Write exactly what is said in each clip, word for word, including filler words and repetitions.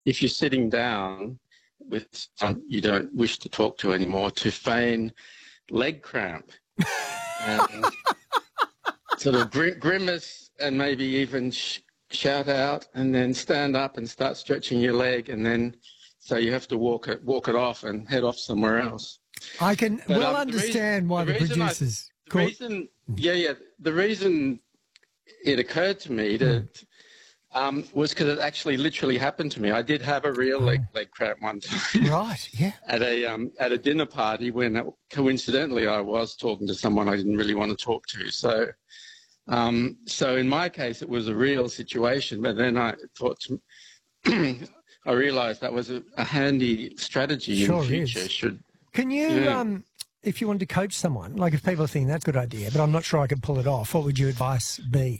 if you're sitting down with someone you don't wish to talk to anymore, to feign leg cramp and sort of gr- grimace and maybe even sh- shout out and then stand up and start stretching your leg, and then so you have to walk it walk it off and head off somewhere else. I can But, well um, understand reason, why the, the producers... I, the reason, yeah, yeah, the reason it occurred to me that mm. um, was because it actually literally happened to me. I did have a real oh. leg, leg cramp one time. Right, yeah. At a um, at a dinner party when uh, coincidentally I was talking to someone I didn't really want to talk to. So, um, so in my case it was a real situation. But then I thought, to, I realised that was a, a handy strategy sure in the future. Is. Should can you, yeah. um, if you wanted to coach someone, like if people think that's a good idea, but I'm not sure I could pull it off, what would your advice be?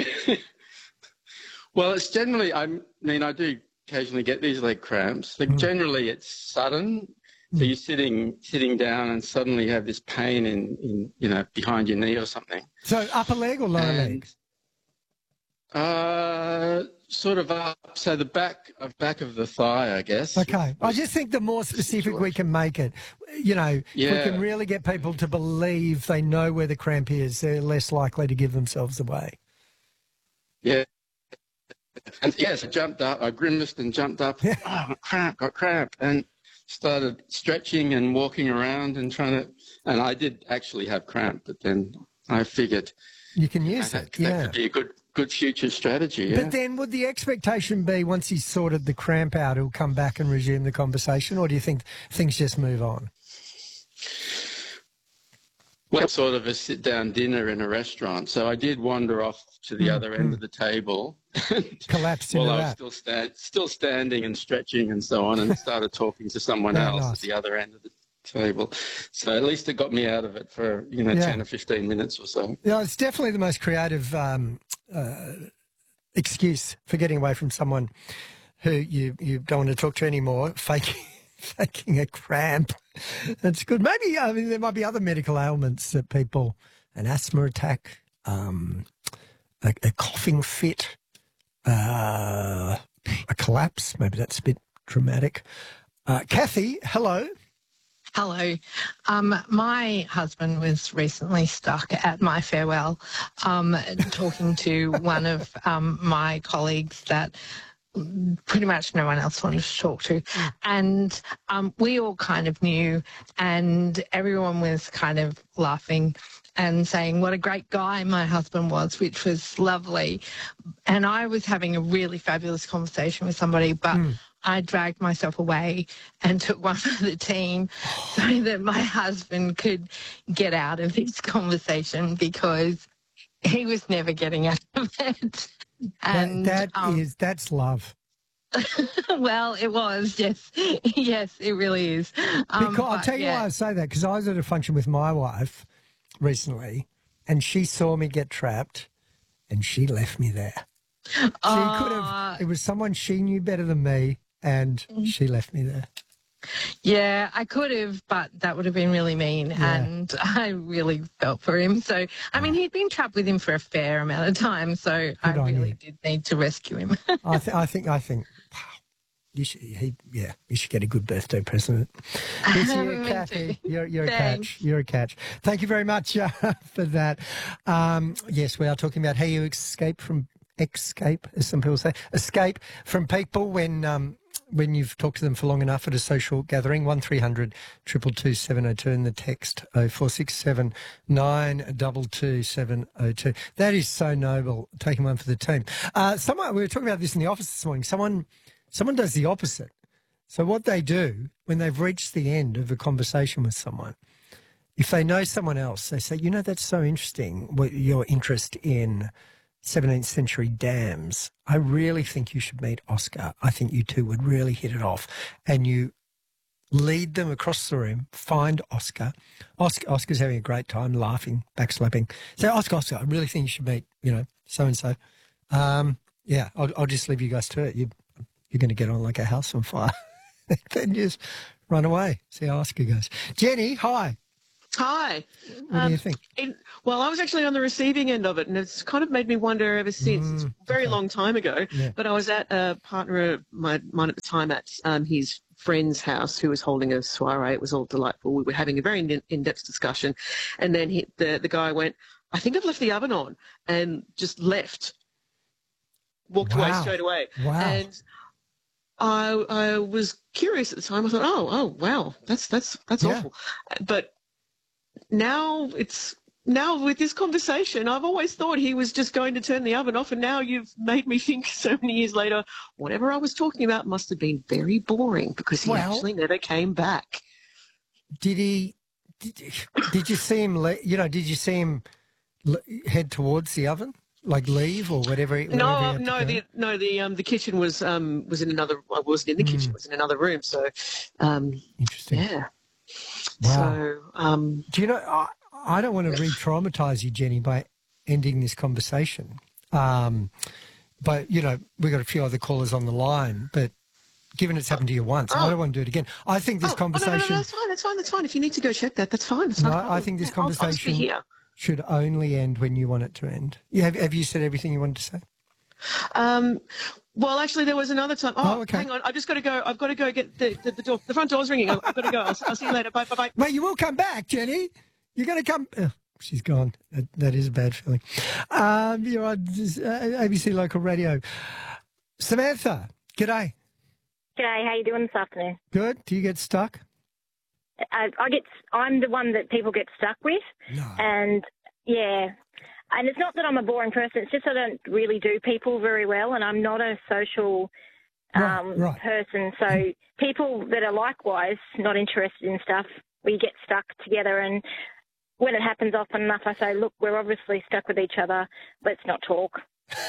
Well, it's generally, I mean, I do occasionally get these leg cramps. Like mm. generally it's sudden. So mm. you're sitting sitting down and suddenly you have this pain in, in, you know, behind your knee or something. So upper leg or lower and, legs? Uh, sort of up. So the back of back of the thigh, I guess. Okay. I just think the more specific we can make it, you know, yeah. we can really get people to believe they know where the cramp is, they're less likely to give themselves away. Yeah. And yes, I jumped up, I grimaced and jumped up. Yeah. Oh, got cramp, got cramp. And started stretching and walking around and trying to, and I did actually have cramp, but then I figured you can use that, it. That yeah. could be a good, good future strategy. Yeah? But then would the expectation be once he's sorted the cramp out, he'll come back and resume the conversation, or do you think things just move on? Well, sort of a sit-down dinner in a restaurant. So I did wander off to the mm, other end mm. of the table. Collapsed into While that. I was still, sta- still standing and stretching and so on, and started talking to someone Very else nice. at the other end of the table. So at least it got me out of it for, you know, yeah. ten or fifteen minutes or so. Yeah, it's definitely the most creative um, uh, excuse for getting away from someone who you, you don't want to talk to anymore, faking, faking a cramp. That's good. Maybe, I mean, there might be other medical ailments that people, an asthma attack, um, a, a coughing fit, uh, a collapse. Maybe that's a bit dramatic. Uh, Kathy, hello. Hello. Um, my husband was recently stuck at my farewell um, talking to one of um, my colleagues that pretty much no one else wanted to talk to. And um, we all kind of knew, and everyone was kind of laughing and saying what a great guy my husband was, which was lovely. And I was having a really fabulous conversation with somebody, but mm. I dragged myself away and took one for the team so that my husband could get out of this conversation because he was never getting out of it. And that, that um, is, that's love. Well, it was, yes. Yes, it really is. Um, because, I'll tell you yeah. why I say that, because I was at a function with my wife recently and she saw me get trapped and she left me there. She uh, could have, it was someone she knew better than me and she left me there. Yeah, I could have, but that would have been really mean, yeah. and I really felt for him. So, I mean, he'd been trapped with him for a fair amount of time, so Good I really you. did need to rescue him. I, th- I think, I think, wow, you should, he, yeah, you should get a good birthday present. Yes, you're, Kathy, you're, you're a catch. You're a catch. Thank you very much uh, for that. Um, yes, we are talking about how you escape from escape, as some people say, escape from people when um, when you've talked to them for long enough at a social gathering. One three hundred two two two seven oh two and the text oh four six seven nine two two seven oh two. That is so noble, taking one for the team. Uh, someone we were talking about this in the office this morning. Someone someone does the opposite. So what they do when they've reached the end of a conversation with someone, if they know someone else, they say, you know, that's so interesting, what your interest in seventeenth century dams. I really think you should meet Oscar. I think you two would really hit it off. And you lead them across the room, find Oscar. Oscar Oscar's having a great time, laughing, backslapping. Say, Oscar, Oscar, I really think you should meet, you know, so-and-so. Um, yeah, I'll, I'll just leave you guys to it. You, you're going to get on like a house on fire. Then just run away, see how Oscar goes. Jenny, hi. Hi. What um, do you think? In, well, I was actually on the receiving end of it, and it's kind of made me wonder ever since. Mm, it's a very okay. long time ago, Yeah. but I was at a partner of my, mine at the time at um, his friend's house who was holding a soiree. It was all delightful. We were having a very in- in-depth discussion, and then he, the, the guy went, I think I've left the oven on, and just left, walked away Wow. straight away. Wow. And I, I was curious at the time. I thought, oh, oh, wow, that's that's that's Yeah. awful. But now it's now with this conversation, I've always thought he was just going to turn the oven off, and now you've made me think so many years later, whatever I was talking about must have been very boring because he Well- actually never came back. Did he? Did, did you see him? Le- you know, did you see him le- head towards the oven, like leave or whatever? whatever he No, had to no, go? the no the um the kitchen was um was in another. I wasn't in the Mm. kitchen; it was in another room. So, um, Interesting. yeah. Wow. So, um, Do you know? I, I don't want to re-traumatize you, Jenny, by ending this conversation. Um, but you know, we've got a few other callers on the line. But given it's happened to you once, I Oh. don't want to do it again. I think this oh, oh, no, no, no, conversation. no, that's fine. That's fine. That's fine. If you need to go check that, that's fine. That's No, not a I problem. think this Yeah, I'll- I'll just be conversation here. should only end when you want it to end. Yeah, have, have you said everything you wanted to say? Um, well, actually, there was another time. Oh, Oh, okay. hang on. I've just got to go. I've got to go get the, the, the door. The front door's ringing. I've, I've got to go. I'll, I'll see you later. Bye, bye, bye. Mate, you will come back, Jenny. You're going to come. Oh, she's gone. That, that is a bad feeling. Um, you're on uh, A B C Local Radio. Samantha, g'day. G'day, how you doing this afternoon? Good. Do you get stuck? I, I get, I'm the one that people get stuck with, No. and yeah, and it's not that I'm a boring person. It's just I don't really do people very well, and I'm not a social Right, um, right. person. So people that are likewise not interested in stuff, we get stuck together, and when it happens often enough, I say, look, we're obviously stuck with each other. Let's not talk.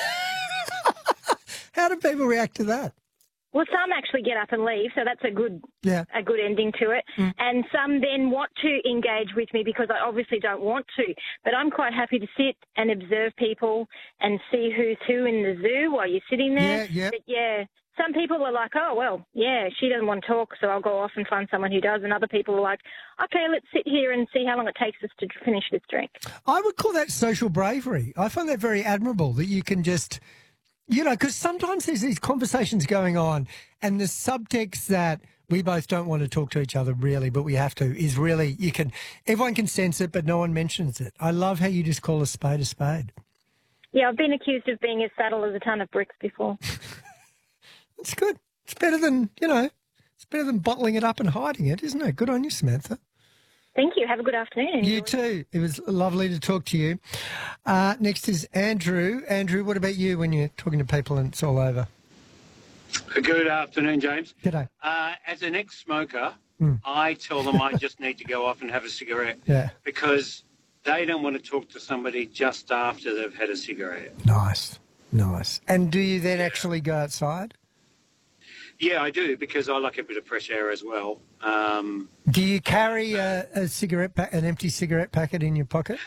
How do people react to that? Well, some actually get up and leave, so that's a good Yeah. a good ending to it. Mm. And some then want to engage with me because I obviously don't want to. But I'm quite happy to sit and observe people and see who's who in the zoo while you're sitting there. Yeah, yeah. But yeah, some people are like, oh, well, yeah, she doesn't want to talk, so I'll go off and find someone who does. And other people are like, okay, let's sit here and see how long it takes us to finish this drink. I would call that social bravery. I find that very admirable that you can just, you know, because sometimes there's these conversations going on and the subtext that we both don't want to talk to each other really, but we have to, is really, you can, everyone can sense it, but no one mentions it. I love how you just call a spade a spade. Yeah, I've been accused of being as subtle as a ton of bricks before. It's good. It's better than, you know, it's better than bottling it up and hiding it, isn't it? Good on you, Samantha. Thank you. Have a good afternoon. You too. It was lovely to talk to you. Uh, next is Andrew. Andrew, what about you when you're talking to people and it's all over? Good afternoon, James. G'day. Uh, as an ex-smoker, Mm. I tell them I just need to go off and have a cigarette Yeah. because they don't want to talk to somebody just after they've had a cigarette. Nice. Nice. And do you then actually go outside? Yeah, I do because I like a bit of fresh air as well. Um, Do you carry a, a cigarette, pa- an empty cigarette packet in your pocket?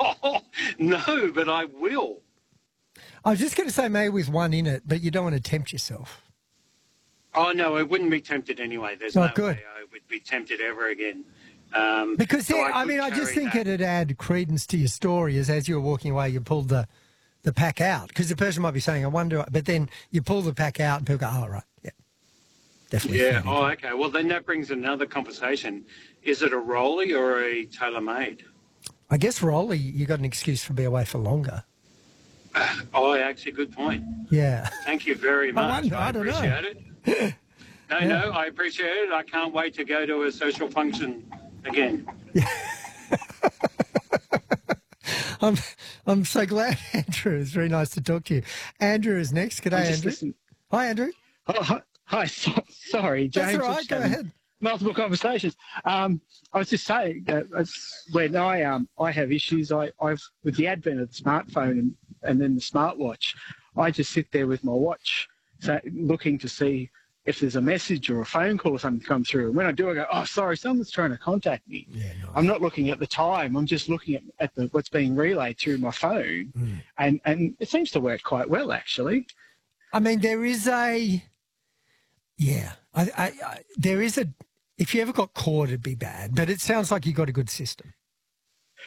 no, but I will. I was just going to say maybe with one in it, but you don't want to tempt yourself. Oh, no, I wouldn't be tempted anyway. There's Oh, no good. way I would be tempted ever again. Um, Because so then, I, could mean, I just carry think that. it'd add credence to your story as as you were walking away, you pulled the, the pack out. Because the person might be saying, I wonder, but then you pull the pack out and people go, oh, right, yeah. Definitely. Yeah, fair oh, dinkum. okay. Well, then that brings another conversation. Is it a Rolly or a tailor-made? I guess Rolly, you got an excuse for being away for longer. Oh, actually, good point. Yeah. Thank you very much. wonder, I don't know. appreciate it. No, no, I appreciate it. I can't wait to go to a social function again. I'm I'm so glad, Andrew. It's very nice to talk to you. Andrew is next. G'day, I'm just Andrew. listening. Hi, Andrew. Oh, hi, hi, so, sorry, James. That's all was right. Go having ahead. Multiple conversations. Um, I was just saying that it's- when I um I have issues, I I've with the advent of the smartphone and, and then the smartwatch, I just sit there with my watch, so looking to see if there's a message or a phone call or something come through. And when I do, I go, oh, sorry, someone's trying to contact me. Yeah, nice. I'm not looking at the time. I'm just looking at, at the, what's being relayed through my phone. Mm. And, and it seems to work quite well, actually. I mean, there is a, yeah, I, I, I, there is a, if you ever got caught, it'd be bad. But it sounds like you got a good system.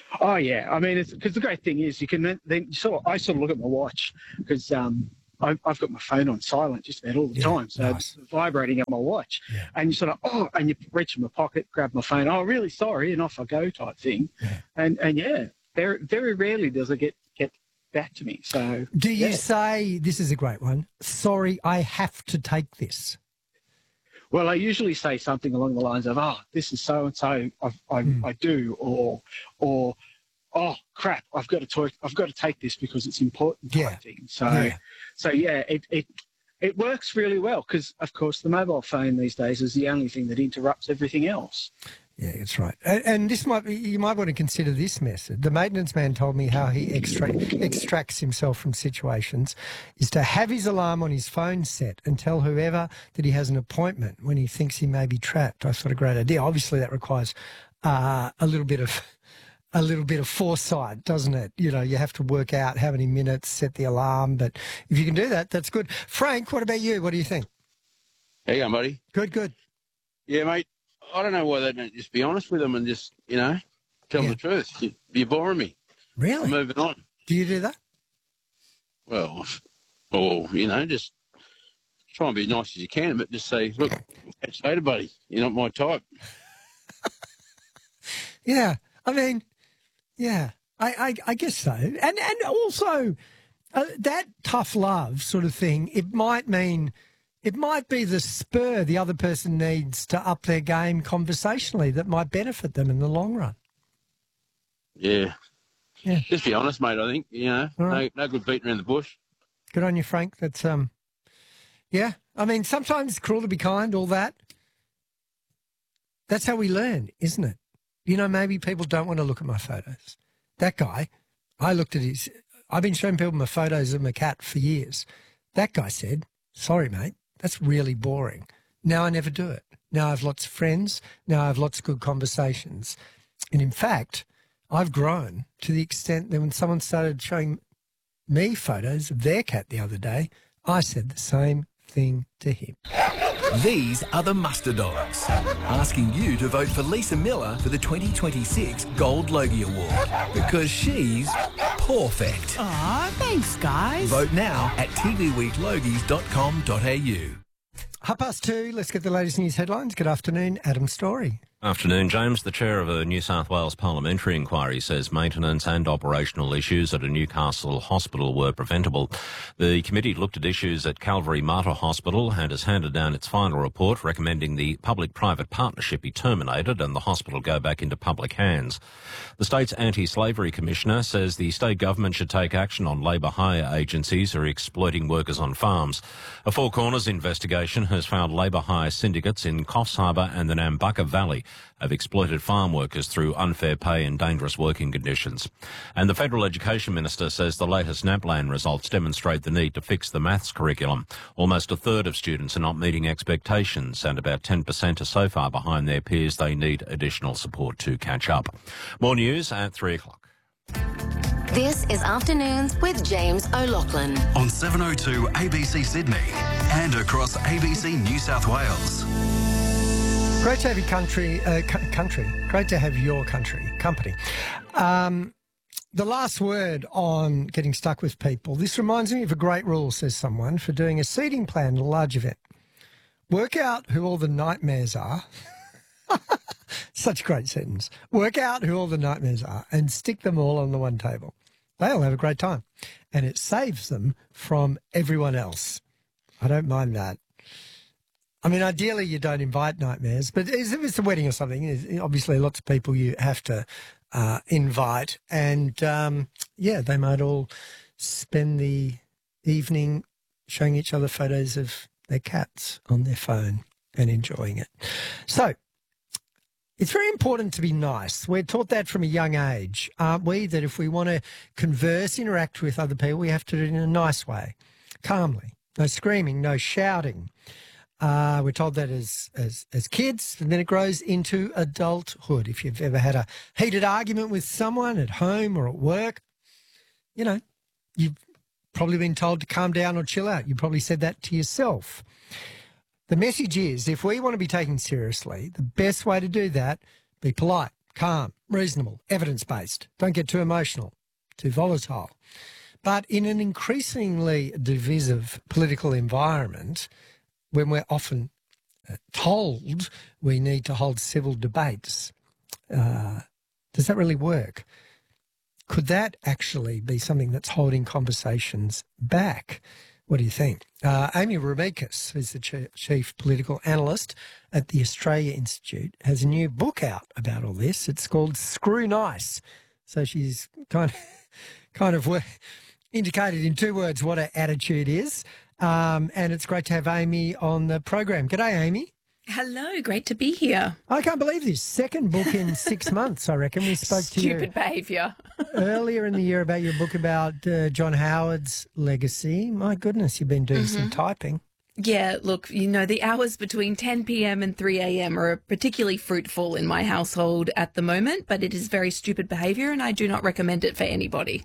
Oh yeah, I mean, because the great thing is you can then sort of, I sort of look at my watch because um, I've, I've got my phone on silent just about all the Yeah, time, so nice. it's vibrating at my watch, Yeah. and you sort of oh, and you reach in my pocket, grab my phone, oh really sorry, and off I go type thing, Yeah. and and yeah, very very rarely does it get get back to me. So Do you yeah. say, this is a great one, sorry, I have to take this? Well, I usually say something along the lines of, "Oh, this is so and so. I I, Mm. I do," or, or, "Oh, crap! I've got to talk, I've got to take this because it's important." Type Yeah. thing. So, Yeah. so yeah, it it it works really well because, of course, the mobile phone these days is the only thing that interrupts everything else. Yeah, that's right. And, and this might be, you might want to consider this method. The maintenance man told me how he extract, extracts himself from situations is to have his alarm on his phone set and tell whoever that he has an appointment when he thinks he may be trapped. I thought a great idea. Obviously, that requires uh, a little bit of a little bit of foresight, doesn't it? You know, you have to work out how many minutes, set the alarm. But if you can do that, that's good. Frank, what about you? What do you think? How you going, buddy? Good, good. Yeah, mate. I don't know why they don't just be honest with them and just, you know, tell Yeah. them the truth. You, you're boring me. I'm Really? moving on. Do you do that? Well, or, you know, just try and be as nice as you can, but just say, look, catch you later, buddy. You're not my type. Yeah, I mean, yeah, I, I, I guess so. And and also uh, that tough love sort of thing, it might mean, it might be the spur the other person needs to up their game conversationally that might benefit them in the long run. Yeah. Yeah. Just be honest, mate, I think. You know, All right. no, no good beating around the bush. Good on you, Frank. That's, um, yeah, I mean, sometimes it's cruel to be kind, all that. That's how we learn, isn't it? You know, maybe people don't want to look at my photos. That guy, I looked at his, I've been showing people my photos of my cat for years. That guy said, sorry, mate, that's really boring. Now I never do it. Now I have lots of friends. Now I have lots of good conversations. And in fact, I've grown to the extent that when someone started showing me photos of their cat the other day, I said the same thing to him. These are the Muster Dogs, asking you to vote for Lisa Miller for the twenty twenty-six Gold Logie Award because she's perfect. Aw, thanks, guys. Vote now at t v week logies dot com dot a u. Half past two, let's get the latest news headlines. Good afternoon, Adam Story. Afternoon, James. The chair of a New South Wales parliamentary inquiry says maintenance and operational issues at a Newcastle hospital were preventable. The committee looked at issues at Calvary Mater Hospital and has handed down its final report recommending the public-private partnership be terminated and the hospital go back into public hands. The state's anti-slavery commissioner says the state government should take action on labour hire agencies who are exploiting workers on farms. A Four Corners investigation has found labour hire syndicates in Coffs Harbour and the Nambucca Valley have exploited farm workers through unfair pay and dangerous working conditions. And the Federal Education Minister says the latest NAPLAN results demonstrate the need to fix the maths curriculum. Almost a third of students are not meeting expectations and about ten percent are so far behind their peers they need additional support to catch up. More news at three o'clock. This is Afternoons with James O'Loughlin. On seven oh two A B C Sydney and across A B C New South Wales. Great to have your country, uh, c- country. Great to have your country, company. Um, the last word on getting stuck with people. This reminds me of a great rule, says someone, for doing a seating plan at a large event. Work out who all the nightmares are. Such a great sentence. Work out who all the nightmares are and stick them all on the one table. They'll have a great time. And it saves them from everyone else. I don't mind that. I mean, ideally you don't invite nightmares, but if it's a wedding or something, obviously lots of people you have to uh, invite. And, um, yeah, they might all spend the evening showing each other photos of their cats on their phone and enjoying it. So it's very important to be nice. We're taught that from a young age, aren't we? That if we want to converse, interact with other people, we have to do it in a nice way, calmly. No screaming, no shouting. Uh, we're told that as, as as kids, and then it grows into adulthood. If you've ever had a heated argument with someone at home or at work, you know, you've probably been told to calm down or chill out. You probably said that to yourself. The message is, if we want to be taken seriously, the best way to do that, be polite, calm, reasonable, evidence-based. Don't get too emotional, too volatile. But in an increasingly divisive political environment, when we're often uh, told we need to hold civil debates, uh, does that really work? Could that actually be something that's holding conversations back? What do you think? Uh, Amy Remeikis, who's the ch- chief political analyst at the Australia Institute, has a new book out about all this. It's called Screw Nice. So she's kind of, kind of indicated in two words what her attitude is. Um, and it's great to have Amy on the program. G'day, Amy. Hello, great to be here. I can't believe this. Second book in six months, I reckon. We spoke to you Stupid behaviour. earlier in the year about your book about uh, John Howard's legacy. My goodness, you've been doing mm-hmm. some typing. Yeah, look, you know, the hours between ten p.m. and three a.m. are particularly fruitful in my household at the moment, but it is very stupid behaviour and I do not recommend it for anybody.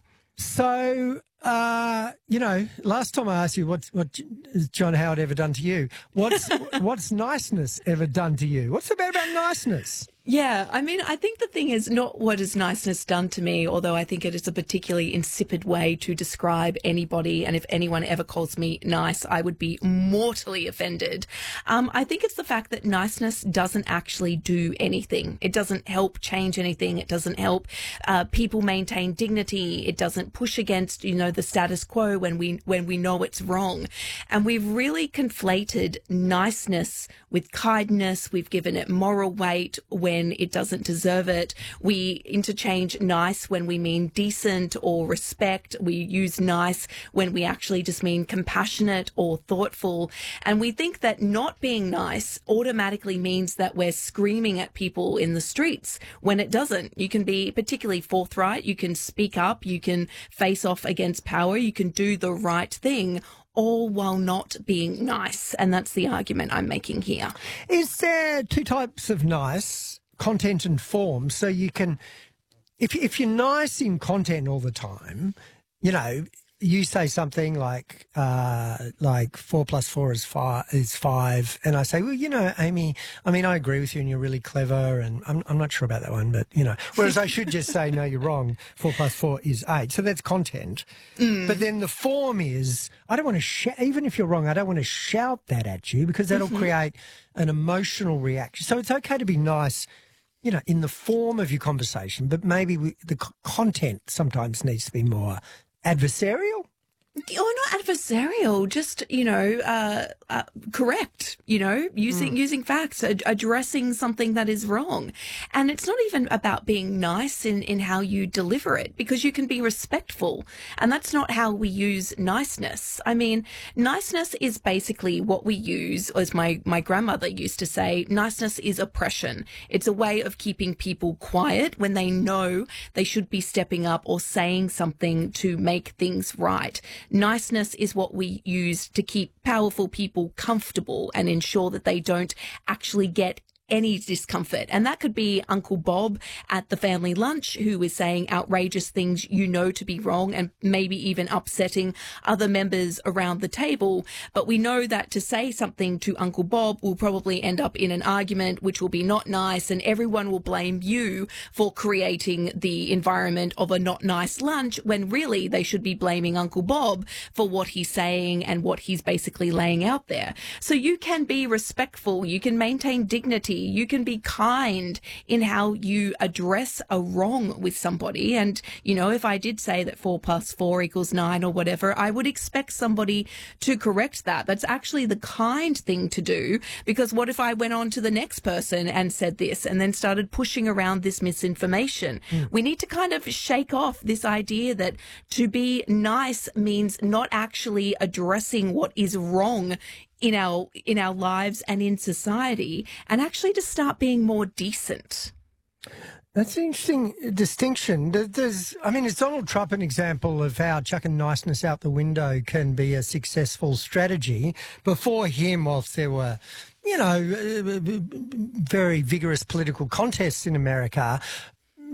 So, uh, you know, last time I asked you what what has John Howard ever done to you, what's what's niceness ever done to you? What's the bad about niceness? Yeah, I mean, I think the thing is not what has niceness done to me, although I think it is a particularly insipid way to describe anybody. And if anyone ever calls me nice, I would be mortally offended. Um, I think it's the fact that niceness doesn't actually do anything. It doesn't help change anything. It doesn't help uh, people maintain dignity. It doesn't push against, you know, the status quo when we when we know it's wrong. And we've really conflated niceness with kindness. We've given it moral weight when it doesn't deserve it. We interchange nice when we mean decent or respect. We use nice when we actually just mean compassionate or thoughtful. And we think that not being nice automatically means that we're screaming at people in the streets when it doesn't. You can be particularly forthright. You can speak up. You can face off against power. You can do the right thing, all while not being nice. And that's the argument I'm making here. Is there two types of nice, content and form? So you can, if, if you're nice in content all the time, you know, you say something like, uh, like four plus four is five, is five. And I say, well, you know, Amy, I mean, I agree with you and you're really clever and I'm, I'm not sure about that one, but, you know, whereas I should just say, no, you're wrong. Four plus four is eight. So that's content. Mm. But then the form is, I don't want to, sh- even if you're wrong, I don't want to shout that at you because that'll mm-hmm. create an emotional reaction. So it's okay to be nice, you know, in the form of your conversation, but maybe we, the c- content sometimes needs to be more adversarial? Or not adversarial, just, you know, uh, uh, correct, you know, using mm. using facts, ad- addressing something that is wrong. And it's not even about being nice in, in how you deliver it, because you can be respectful. And that's not how we use niceness. I mean, niceness is basically what we use, as my, my grandmother used to say, niceness is oppression. It's a way of keeping people quiet when they know they should be stepping up or saying something to make things right. Niceness is what we use to keep powerful people comfortable and ensure that they don't actually get any discomfort. And that could be Uncle Bob at the family lunch, who is saying outrageous things you know to be wrong and maybe even upsetting other members around the table. But we know that to say something to Uncle Bob will probably end up in an argument, which will be not nice, and everyone will blame you for creating the environment of a not nice lunch, when really they should be blaming Uncle Bob for what he's saying and what he's basically laying out there. So you can be respectful, you can maintain dignity, you can be kind in how you address a wrong with somebody. And, you know, if I did say that four plus four equals nine or whatever, I would expect somebody to correct that. That's actually the kind thing to do, because what if I went on to the next person and said this and then started pushing around this misinformation? Mm. We need to kind of shake off this idea that to be nice means not actually addressing what is wrong in our in our lives and in society, and actually to start being more decent. That's an interesting distinction. There's, I mean, is Donald Trump an example of how chucking niceness out the window can be a successful strategy? Before him, whilst there were, you know, very vigorous political contests in America,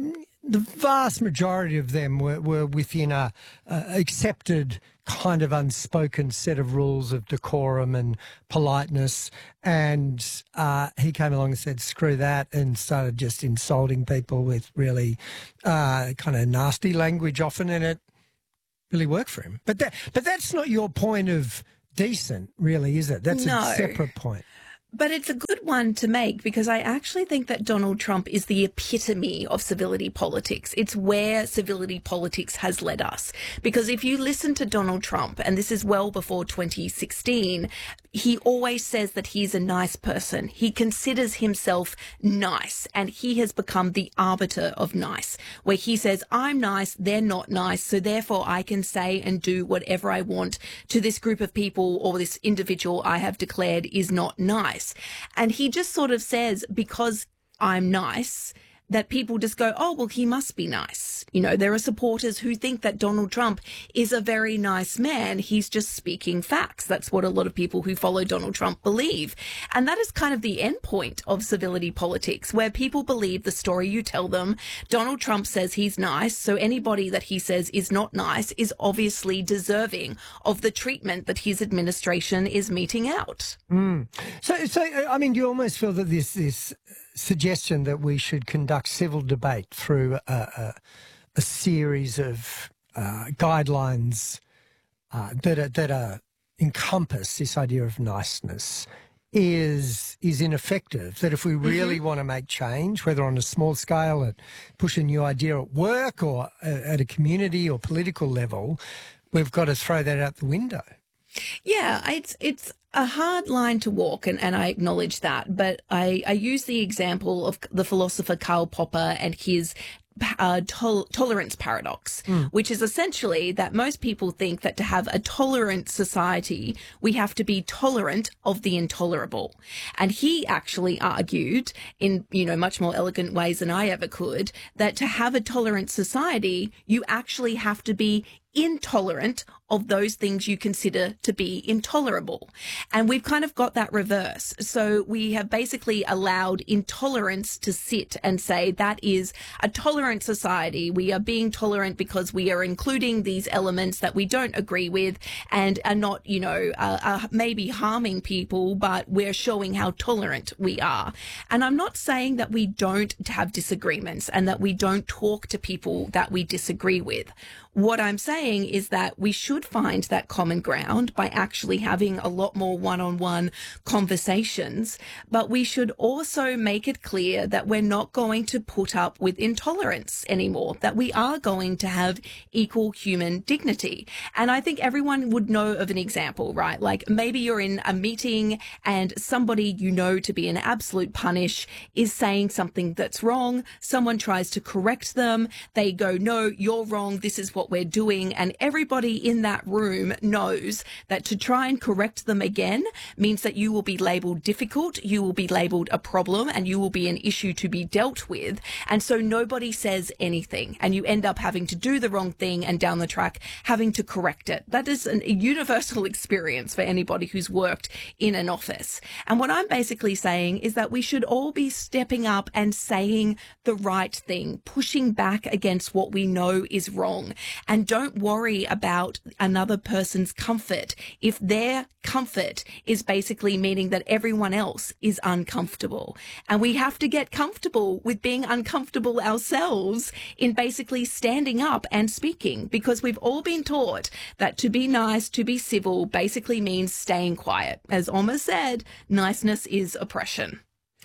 the vast majority of them were, were within a, a accepted kind of unspoken set of rules of decorum and politeness. And uh, he came along and said, screw that, and started just insulting people with really uh, kind of nasty language often, and it really worked for him. But that, but that's not your point of decent, really, is it? That's No. a separate point. But it's a good one to make because I actually think that Donald Trump is the epitome of civility politics. It's where civility politics has led us. Because if you listen to Donald Trump, and this is well before twenty sixteen, he always says that he's a nice person. He considers himself nice, and he has become the arbiter of nice, where he says, I'm nice, they're not nice, so therefore I can say and do whatever I want to this group of people or this individual I have declared is not nice. And he just sort of says, because I'm nice, that people just go, oh, well, he must be nice. You know, there are supporters who think that Donald Trump is a very nice man. He's just speaking facts. That's what a lot of people who follow Donald Trump believe. And that is kind of the end point of civility politics, where people believe the story you tell them. Donald Trump says he's nice, so anybody that he says is not nice is obviously deserving of the treatment that his administration is meting out. Mm. So, so I mean, do you almost feel that this this suggestion that we should conduct civil debate through a, a, a series of uh, guidelines uh, that are, that are encompass this idea of niceness is is ineffective? That if we really mm-hmm. want to make change, whether on a small scale and push a new idea at work or at a community or political level, we've got to throw that out the window. Yeah, it's it's a hard line to walk, and, and I acknowledge that. But I, I use the example of the philosopher Karl Popper and his uh, tol- tolerance paradox, mm. which is essentially that most people think that to have a tolerant society, we have to be tolerant of the intolerable. And he actually argued in, you know, much more elegant ways than I ever could, that to have a tolerant society, you actually have to be intolerant of those things you consider to be intolerable. And we've kind of got that reverse. So we have basically allowed intolerance to sit and say that is a tolerant society. We are being tolerant because we are including these elements that we don't agree with and are not, you know, uh, uh, maybe harming people, but we're showing how tolerant we are. And I'm not saying that we don't have disagreements and that we don't talk to people that we disagree with. What I'm saying is that we should find that common ground by actually having a lot more one-on-one conversations, but we should also make it clear that we're not going to put up with intolerance anymore, that we are going to have equal human dignity. And I think everyone would know of an example, right? Like maybe you're in a meeting and somebody you know to be an absolute punish is saying something that's wrong. Someone tries to correct them. They go, no, you're wrong. This is what we're doing. And everybody in that room knows that to try and correct them again means that you will be labelled difficult, you will be labelled a problem, and you will be an issue to be dealt with. And so nobody says anything, and you end up having to do the wrong thing and down the track having to correct it. That is an, a universal experience for anybody who's worked in an office. And what I'm basically saying is that we should all be stepping up and saying the right thing, pushing back against what we know is wrong. And don't worry about another person's comfort if their comfort is basically meaning that everyone else is uncomfortable. And we have to get comfortable with being uncomfortable ourselves in basically standing up and speaking, because we've all been taught that to be nice, to be civil, basically means staying quiet. As Oma said, niceness is oppression.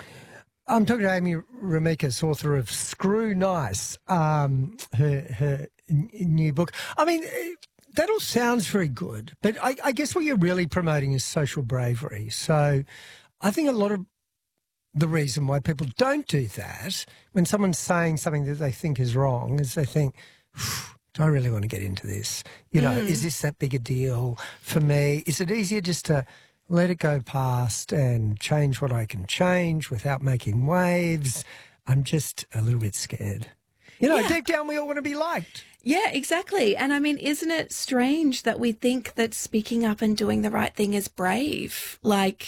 I'm talking to Amy Remeikis, author of Screw Nice, um, her, her new book. I mean, that all sounds very good, but I, I guess what you're really promoting is social bravery. So I think a lot of the reason why people don't do that, when someone's saying something that they think is wrong, is they think, do I really want to get into this? You know, mm. is this that big a deal for me? Is it easier just to let it go past and change what I can change without making waves? I'm just a little bit scared. You know, yeah. Deep down we all want to be liked. Yeah, exactly. And I mean, isn't it strange that we think that speaking up and doing the right thing is brave? Like,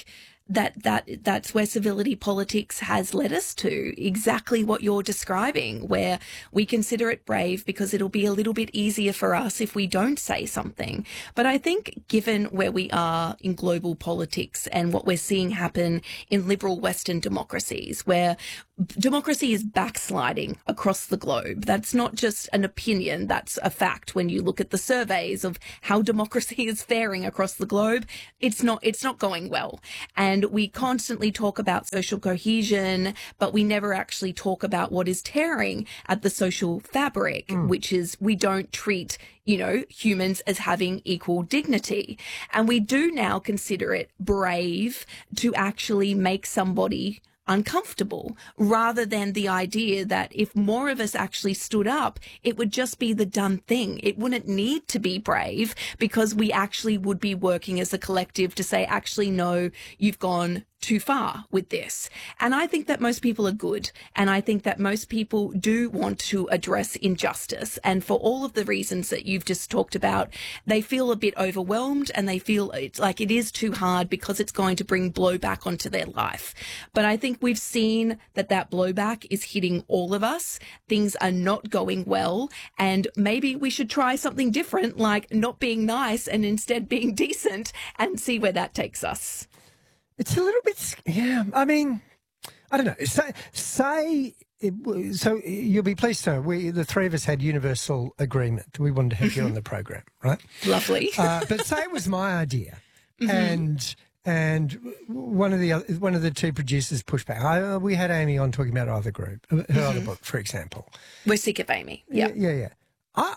that that that's where civility politics has led us to, exactly what you're describing, where we consider it brave because it'll be a little bit easier for us if we don't say something. But I think given where we are in global politics and what we're seeing happen in liberal Western democracies, where democracy is backsliding across the globe. That's not just an opinion, that's a fact. When you look at the surveys of how democracy is faring across the globe, it's not it's not going well. And we constantly talk about social cohesion, but we never actually talk about what is tearing at the social fabric, mm. which is we don't treat, you know, humans as having equal dignity. And we do now consider it brave to actually make somebody uncomfortable, rather than the idea that if more of us actually stood up, it would just be the done thing. It wouldn't need to be brave, because we actually would be working as a collective to say, actually, no, you've gone too far with this. And I think that most people are good. And I think that most people do want to address injustice. And for all of the reasons that you've just talked about, they feel a bit overwhelmed and they feel it's like it is too hard because it's going to bring blowback onto their life. But I think we've seen that that blowback is hitting all of us. Things are not going well. And maybe we should try something different, like not being nice and instead being decent, and see where that takes us. It's a little bit, yeah. I mean, I don't know. Say, say it, so you'll be pleased to know we, the three of us, had universal agreement. We wanted to have you on the program, right? Lovely. uh, but say it was my idea, mm-hmm. and and one of the other, one of the two producers pushed back. I, we had Amy on talking about Other Group, her mm-hmm. other book, for example. We're sick of Amy. Yep. Yeah, yeah, yeah. I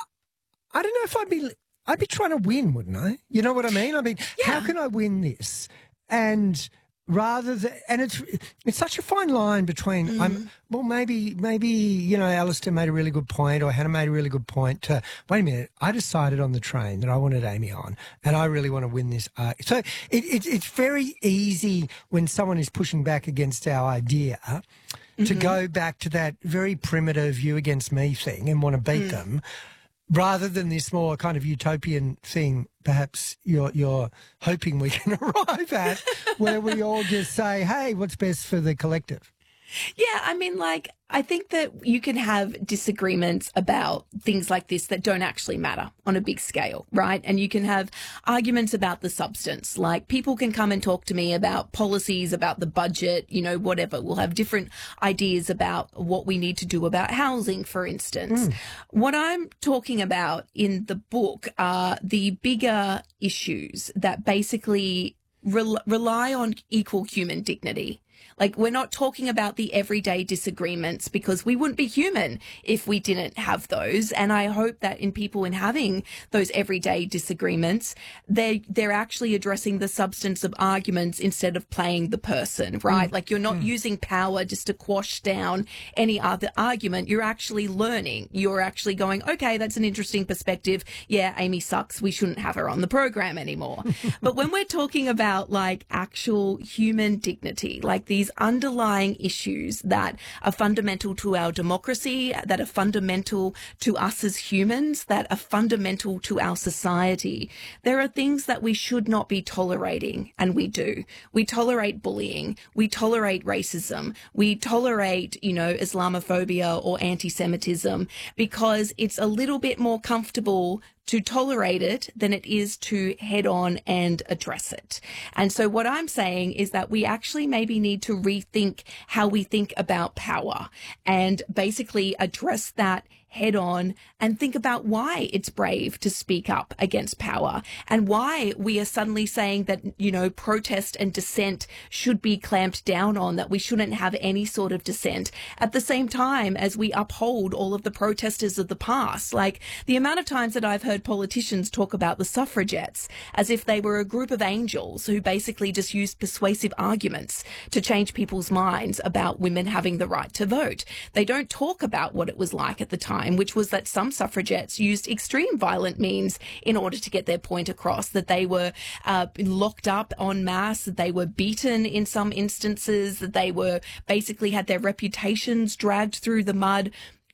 I don't know if I'd be I'd be trying to win, wouldn't I? You know what I mean? I mean, yeah. How can I win this? And rather than, and it's it's such a fine line between, mm. I'm, well, maybe, maybe, you know, Alistair made a really good point, or Hannah made a really good point to, wait a minute, I decided on the train that I wanted Amy on, and I really want to win this. Uh, so it, it, it's very easy when someone is pushing back against our idea mm-hmm. to go back to that very primitive you against me thing and want to beat mm. them, rather than this more kind of utopian thing, perhaps you're you're hoping we can arrive at, where we all just say, hey, what's best for the collective? Yeah, I mean, like, I think that you can have disagreements about things like this that don't actually matter on a big scale, right? And you can have arguments about the substance. Like, people can come and talk to me about policies, about the budget, you know, whatever. We'll have different ideas about what we need to do about housing, for instance. Mm. What I'm talking about in the book are the bigger issues that basically rel- rely on equal human dignity. Like, we're not talking about the everyday disagreements, because we wouldn't be human if we didn't have those. And I hope that in people in having those everyday disagreements, they they're actually addressing the substance of arguments instead of playing the person, right? Mm. Like, you're not mm. using power just to quash down any other argument. You're actually learning. You're actually going, okay, that's an interesting perspective. Yeah, Amy sucks. We shouldn't have her on the program anymore. But when we're talking about, like, actual human dignity, like these underlying issues that are fundamental to our democracy, that are fundamental to us as humans, that are fundamental to our society, there are things that we should not be tolerating, and we do. We tolerate bullying, we tolerate racism, we tolerate, you know, Islamophobia or anti-Semitism, because it's a little bit more comfortable to tolerate it than it is to head on and address it. And so what I'm saying is that we actually maybe need to rethink how we think about power, and basically address that head on and think about why it's brave to speak up against power, and why we are suddenly saying that, you know, protest and dissent should be clamped down on, that we shouldn't have any sort of dissent, at the same time as we uphold all of the protesters of the past. Like, the amount of times that I've heard politicians talk about the suffragettes as if they were a group of angels who basically just used persuasive arguments to change people's minds about women having the right to vote. They don't talk about what it was like at the time, which was that some suffragettes used extreme violent means in order to get their point across, that they were uh, locked up en masse, that they were beaten in some instances, that they were basically had their reputations dragged through the mud.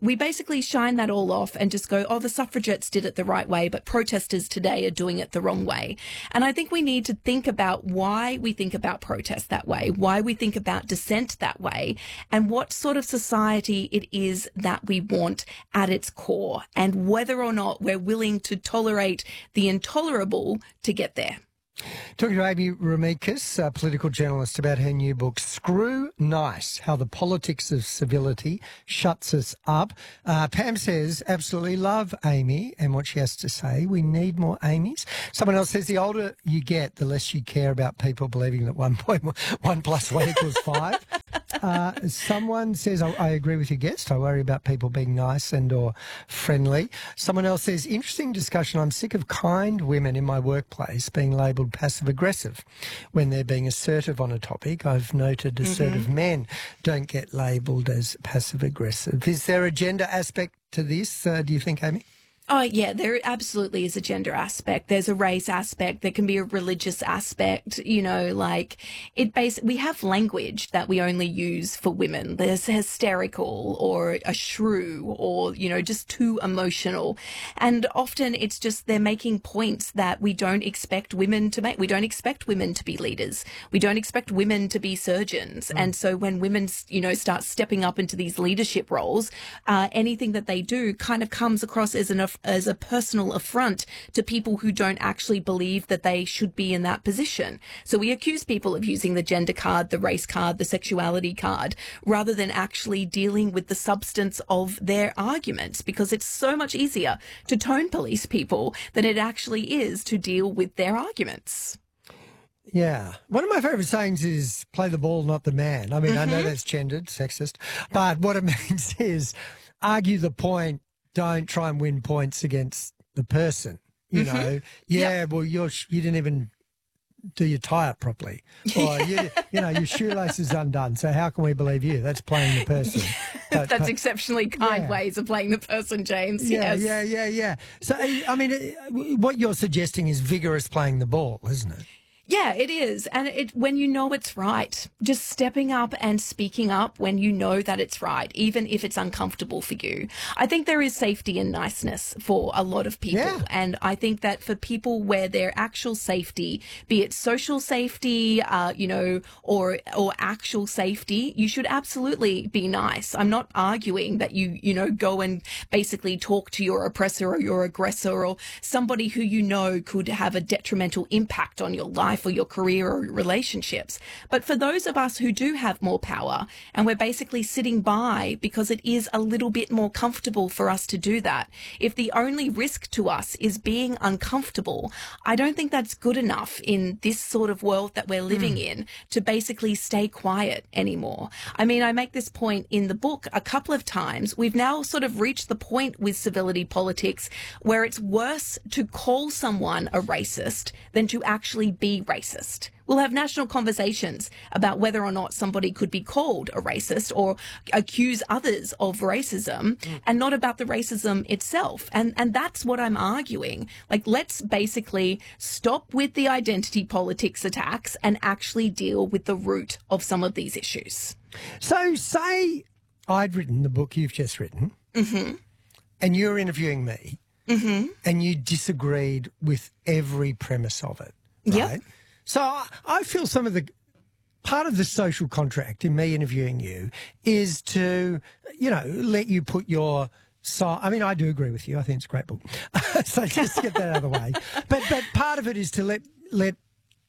we basically shine that all off and just go, oh, the suffragettes did it the right way, but protesters today are doing it the wrong way. And I think we need to think about why we think about protest that way, why we think about dissent that way, and what sort of society it is that we want at its core, and whether or not we're willing to tolerate the intolerable to get there. Talking to Amy Remeikis, a political journalist, about her new book, Screw Nice, How the Politics of Civility Shuts Us Up. Uh, Pam says, absolutely love Amy and what she has to say. We need more Amys. Someone else says, the older you get, the less you care about people believing that one point one plus one equals five. Uh, someone says, I, I agree with your guest. I worry about people being nice and or friendly. Someone else says, interesting discussion. I'm sick of kind women in my workplace being labelled passive-aggressive when they're being assertive on a topic. I've noted assertive mm-hmm. men don't get labelled as passive-aggressive. Is there a gender aspect to this, uh, do you think, Amy? Oh, yeah, there absolutely is a gender aspect. There's a race aspect. There can be a religious aspect, you know, like it base. We have language that we only use for women. There's hysterical or a shrew or, you know, just too emotional. And often it's just they're making points that we don't expect women to make. We don't expect women to be leaders. We don't expect women to be surgeons. Mm. And so when women, you know, start stepping up into these leadership roles, uh, anything that they do kind of comes across as an as a personal affront to people who don't actually believe that they should be in that position. So we accuse people of using the gender card, the race card, the sexuality card, rather than actually dealing with the substance of their arguments, because it's so much easier to tone police people than it actually is to deal with their arguments. Yeah. One of my favourite sayings is play the ball, not the man. I mean, mm-hmm. I know that's gendered, sexist, but what it means is argue the point. Don't try and win points against the person. You mm-hmm. know, yeah, yep. well, you're, you didn't even do your tie up properly. Or, you, you know, your shoelace is undone. So how can we believe you? That's playing the person. But, That's but, exceptionally kind yeah. ways of playing the person, James. Yeah, yes. yeah, yeah, yeah. So, I mean, what you're suggesting is vigorous playing the ball, isn't it? Yeah, it is. And it when you know it's right, just stepping up and speaking up when you know that it's right, even if it's uncomfortable for you. I think there is safety and niceness for a lot of people. Yeah. And I think that for people where their actual safety, be it social safety, uh, you know, or or actual safety, you should absolutely be nice. I'm not arguing that you, you know, go and basically talk to your oppressor or your aggressor or somebody who you know could have a detrimental impact on your life or your career or relationships. But for those of us who do have more power and we're basically sitting by because it is a little bit more comfortable for us to do that, if the only risk to us is being uncomfortable, I don't think that's good enough in this sort of world that we're living mm. in to basically stay quiet anymore. I mean, I make this point in the book a couple of times. We've now sort of reached the point with civility politics where it's worse to call someone a racist than to actually be racist. We'll have national conversations about whether or not somebody could be called a racist or accuse others of racism mm. and not about the racism itself. And and that's what I'm arguing. Like, let's basically stop with the identity politics attacks and actually deal with the root of some of these issues. So say I'd written the book you've just written mm-hmm. and you're interviewing me mm-hmm. and you disagreed with every premise of it. Right? Yep. So I, I feel some of the part of the social contract in me interviewing you is to, you know, let you put your side. I mean, I do agree with you. I think it's a great book. So just get that out of the way. But but part of it is to let let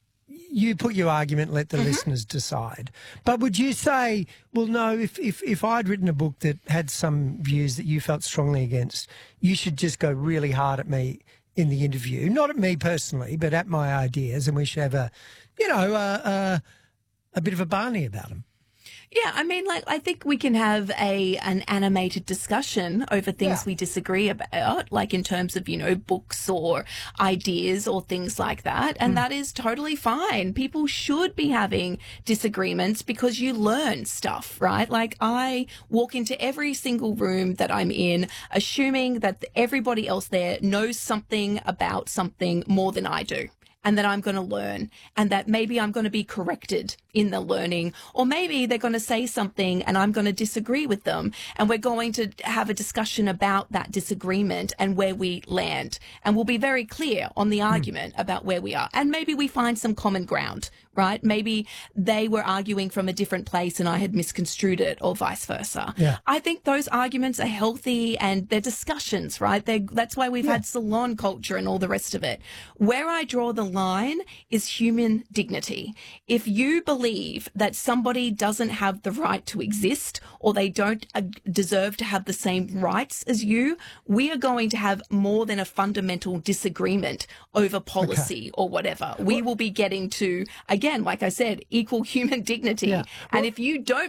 you put your argument, let the mm-hmm. listeners decide. But would you say, well, no, if, if, if I'd written a book that had some views that you felt strongly against, you should just go really hard at me in the interview, not at me personally, but at my ideas, and we should have a, you know, a, a, a bit of a Barney about them. Yeah, I mean, like, I think we can have a an animated discussion over things yeah. we disagree about, like in terms of, you know, books or ideas or things like that. And mm. that is totally fine. People should be having disagreements because you learn stuff, right? Like, I walk into every single room that I'm in, assuming that everybody else there knows something about something more than I do. and that I'm going to learn, and that maybe I'm going to be corrected in the learning, or maybe they're going to say something and I'm going to disagree with them, and we're going to have a discussion about that disagreement and where we land, and we'll be very clear on the argument mm. about where we are, and maybe we find some common ground, right? Maybe they were arguing from a different place and I had misconstrued it, or vice versa. Yeah. I think those arguments are healthy and they're discussions, right? They're, that's why we've yeah. had salon culture and all the rest of it. Where I draw the line is human dignity. If you believe that somebody doesn't have the right to exist, or they don't uh, deserve to have the same rights as you, we are going to have more than a fundamental disagreement over policy okay. or whatever. We will be getting to, again, like I said, equal human dignity. Yeah. Well, and if you don't